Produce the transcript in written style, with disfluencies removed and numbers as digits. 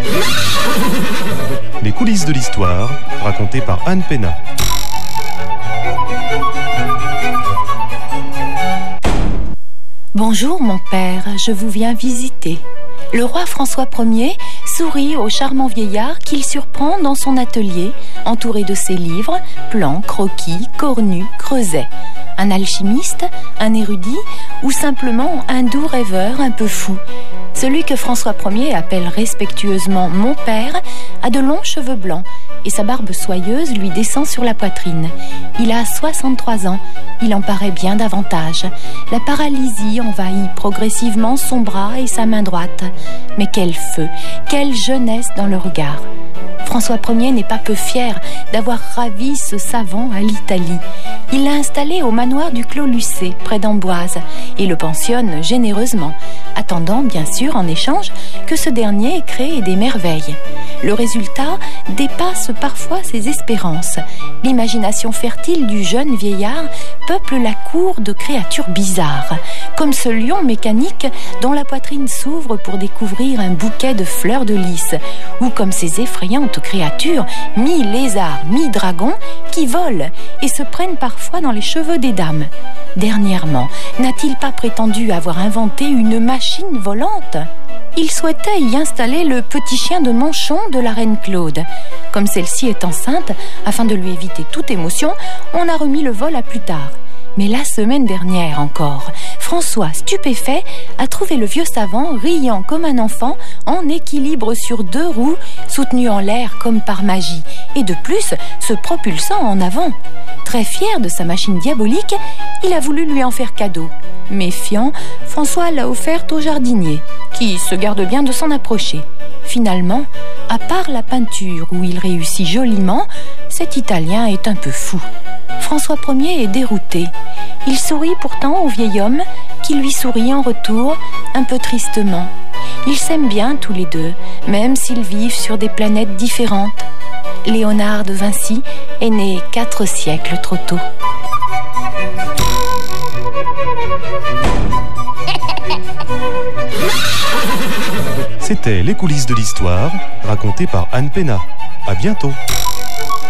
Les coulisses de l'histoire, racontées par Anne Pénat. Bonjour mon père, je vous viens visiter. Le roi François Ier sourit au charmant vieillard qu'il surprend dans son atelier, entouré de ses livres, plans, croquis, cornus, creusets. Un alchimiste, un érudit ou simplement un doux rêveur un peu fou. Celui que François Ier appelle respectueusement « mon père » a de longs cheveux blancs et sa barbe soyeuse lui descend sur la poitrine. Il a 63 ans, il en paraît bien davantage. La paralysie envahit progressivement son bras et sa main droite. Mais quel feu, quelle jeunesse dans le regard. François Ier n'est pas peu fier d'avoir ravi ce savant à l'Italie. Il l'a installé au manoir du Clos Lucé, près d'Amboise, et le pensionne généreusement, attendant bien sûr en échange que ce dernier crée des merveilles. Le résultat dépasse parfois ses espérances. L'imagination fertile du jeune vieillard peuple la cour de créatures bizarres, comme ce lion mécanique dont la poitrine s'ouvre pour découvrir un bouquet de fleurs de lys, ou comme ces effrayantes créatures, mi-lézards, mi-dragons, qui volent et se prennent parfois dans les cheveux des dames. Dernièrement, n'a-t-il pas prétendu avoir inventé une machine volante ? Il souhaitait y installer le petit chien de manchon de la reine Claude. Comme celle-ci est enceinte, afin de lui éviter toute émotion, on a remis le vol à plus tard. Mais la semaine dernière encore, François, stupéfait, a trouvé le vieux savant riant comme un enfant, en équilibre sur 2 roues, soutenu en l'air comme par magie, et de plus se propulsant en avant. Très fier de sa machine diabolique, il a voulu lui en faire cadeau. Méfiant, François l'a offerte au jardinier, qui se garde bien de s'en approcher. Finalement, à part la peinture où il réussit joliment, cet Italien est un peu fou. François Ier est dérouté. Il sourit pourtant au vieil homme, qui lui sourit en retour, un peu tristement. Ils s'aiment bien tous les deux, même s'ils vivent sur des planètes différentes. Léonard de Vinci est né 4 siècles trop tôt. C'était Les coulisses de l'histoire, racontées par Anne Pénat. À bientôt.